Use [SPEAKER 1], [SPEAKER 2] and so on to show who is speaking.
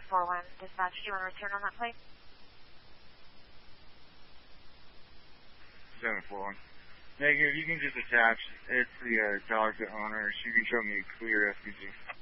[SPEAKER 1] 741. Dispatch, do you want to return on that plate?
[SPEAKER 2] 741. Negative, you can just attach. It's the dog, the owner. She can show me clear FPG.